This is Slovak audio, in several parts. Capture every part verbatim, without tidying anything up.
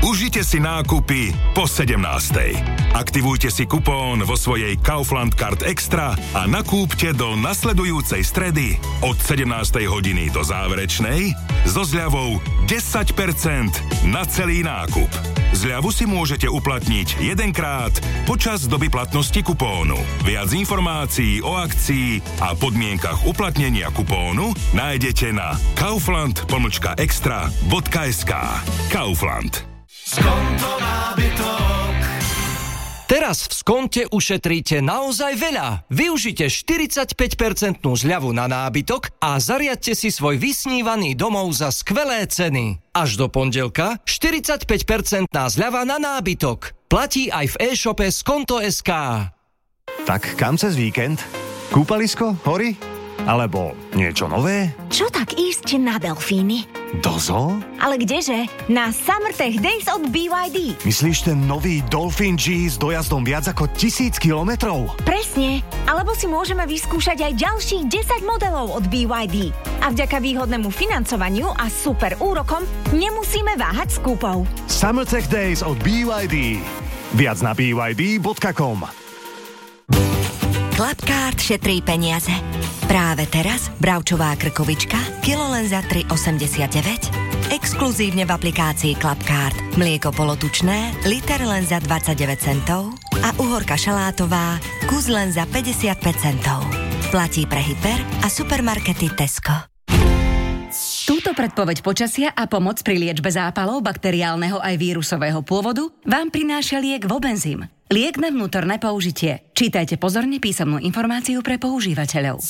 Užite si nákupy po sedemnástej. Aktivujte si kupón vo svojej Kaufland Card Extra a nakúpte do nasledujúcej stredy od sedemnástej hodiny do záverečnej so zľavou desať percent na celý nákup. Zľavu si môžete uplatniť jedenkrát počas doby platnosti kupónu. Viac informácií o akcii a podmienkach uplatnenia kupónu nájdete na kaufland pomlčka extra bodka es ká. Kaufland. Skonto nábytok. Teraz v Skonte ušetríte naozaj veľa. Využite štyridsaťpäť percent zľavu na nábytok a zariadte si svoj vysnívaný domov za skvelé ceny. Až do pondelka štyridsaťpäť percent zľava na nábytok. Platí aj v e-shope Skonto bodka es ká. Tak kam cez víkend? Kúpalisko? Hory? Alebo niečo nové? Čo tak ísť na delfíny? Do zoo? Ale kdeže? Na Summertech Days od bé vaj dé. Myslíš ten nový Dolphin G s dojazdom viac ako tisíc kilometrov? Presne. Alebo si môžeme vyskúšať aj ďalších desať modelov od bé vaj dé. A vďaka výhodnému financovaniu a super úrokom nemusíme váhať s kúpou. Summertech Days od bé vaj dé. Viac na bé vaj dé bodka com. Clubcard šetrí peniaze. Práve teraz bravčová krkovička kilo len za tri osemdesiatdeväť. Exkluzívne v aplikácii Clubcard. Mlieko polotučné liter len za dvadsaťdeväť centov a uhorka šalátová kus len za päťdesiatpäť centov. Platí pre hyper a supermarkety Tesco. Túto predpoveď počasia a pomoc pri liečbe zápalov bakteriálneho aj vírusového pôvodu vám prináša liek Vobenzym. Liek na vnútorné použitie. Čítajte pozorne písomnú informáciu pre používateľov.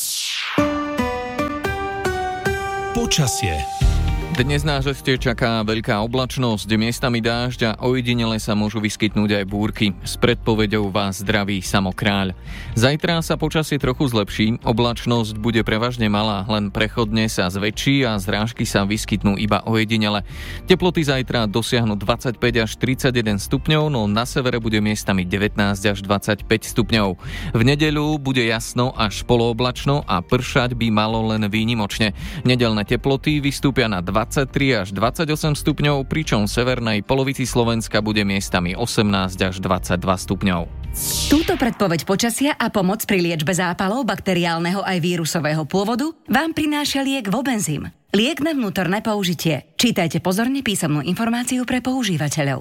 Počasie. Dnes nás ešte čaká veľká oblačnosť, miestami dážď a ojedinele sa môžu vyskytnúť aj búrky. S predpoveďou vás zdraví Samo Kráľ. Zajtra sa počasie trochu zlepší, oblačnosť bude prevažne malá, len prechodne sa zväčší a zrážky sa vyskytnú iba ojedinele. Teploty zajtra dosiahnu dvadsaťpäť až tridsaťjeden stupňov, no na severe bude miestami devätnásť až dvadsaťpäť stupňov. V nedeľu bude jasno až polooblačno a pršať by malo len výnimočne. Nedeľné teploty vystúpia na dvadsaťtri až dvadsaťosem stupňov, pričom v severnej polovici Slovenska bude miestami osemnásť až dvadsaťdva stupňov. Túto predpoveď počasia a pomoc pri liečbe zápalov bakteriálneho aj vírusového pôvodu vám prináša liek Vobenzym. Liek na vnútorné použitie. Čítajte pozorne písomnú informáciu pre používateľov.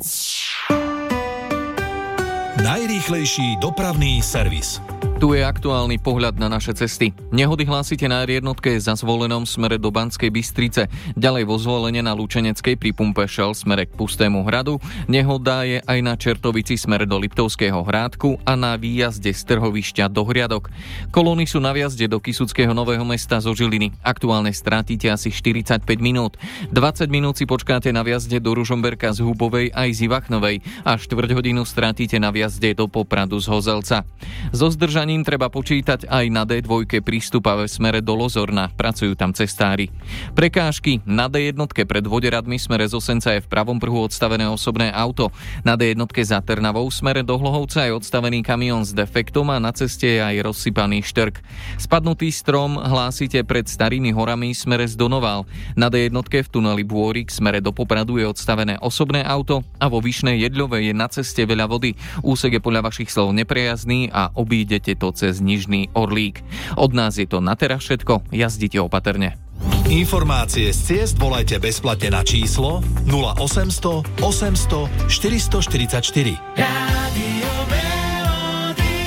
Najrýchlejší dopravný servis. Tu je aktuálny pohľad na naše cesty. Nehody hlásite na er jednotke za Zvolenom smere do Banskej Bystrice, ďalej vo Zvolene na Lučeneckej pri pumpe Shell smere k Pustému hradu. Nehoda je aj na Čertovici smer do Liptovského Hrádku a na výjazde z Trhovišťa do Hriadok. Kolóny sú na vjazde do Kysuckého Nového Mesta zo Žiliny. Aktuálne strátite asi štyridsaťpäť minút. dvadsať minút si počkáte na vjazde do Ružomberka z Hubovej aj z Ivachnovej a štvrť hodinu strátite na vjazde do Popradu z Hozelca. Zo zdržania ním treba počítať aj na dé dva prístupa ve smere do Lozorna. Pracujú tam cestári. Prekážky na dé jedna pred Voderadmi smere z Osenca je v pravom pruhu odstavené osobné auto. Na dé jedna za Trnavou smere do Hlohovca je odstavený kamión s defektom a na ceste je aj rozsypaný štrk. Spadnutý strom hlásite pred Starými horami smere z Donoval. Na dé jedna v tuneli Bôrik smere do Popradu je odstavené osobné auto a vo Vyšnej Jedľovej je na ceste veľa vody. Úsek je podľa vašich slov neprejazný a obídete to cez Nižný Orlík. Od nás je to na teraz všetko. Jazdite opatrne. Informácie z ciest volajte bezplatne na číslo nula osemsto osemsto štyristoštyridsaťštyri. Rádio Melody.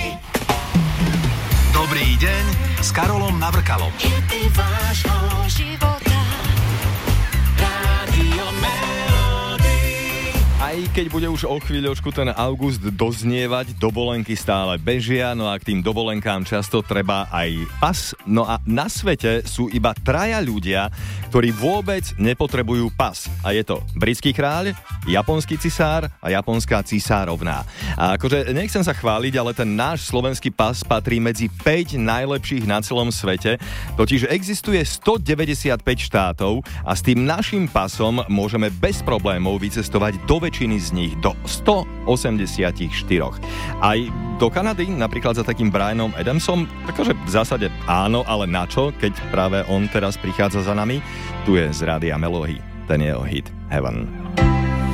Dobrý deň s Karolom Navrkalom. Hity vášho života. Rádio Melody. Aj keď bude už o chvíľočku ten august doznievať, dovolenky stále bežia, no a k tým dovolenkám často treba aj pas. No a na svete sú iba traja ľudia, ktorí vôbec nepotrebujú pas. A je to britský kráľ, japonský cisár a japonská cisárovná. A akože nechcem sa chváliť, ale ten náš slovenský pas patrí medzi päť najlepších na celom svete. Totiž existuje stodeväťdesiatpäť štátov a s tým našim pasom môžeme bez problémov vycestovať do väčšiny z nich, do stoosemdesiatštyri. Aj do Kanady, napríklad za takým Brianom Adamsom, takže v zásade áno, ale na čo, keď práve on teraz prichádza za nami? Tu je z Rádia Melody ten jeho hit Heaven.